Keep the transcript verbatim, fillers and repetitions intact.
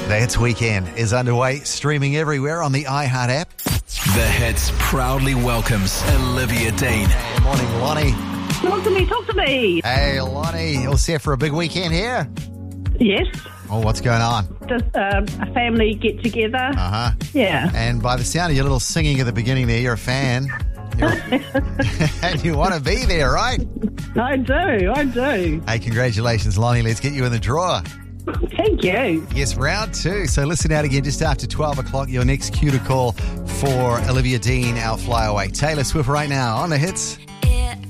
The Hits Weekend is underway, streaming everywhere on the iHeart app. The Hits proudly welcomes Olivia Dean. Good morning, Lonnie. Talk to me, talk to me. Hey, Lonnie. All set for a big weekend here? Yes. Oh, what's going on? Just um, a family get together. Uh-huh. Yeah. And by the sound of your little singing at the beginning there, you're a fan. You're and you want to be there, right? I do, I do. Hey, congratulations, Lonnie. Let's get you in the drawer. Thank you. Yes, round two. So listen out again just after twelve o'clock. Your next cue to call for Olivia Dean, our flyaway. Taylor Swift right now on the Hits.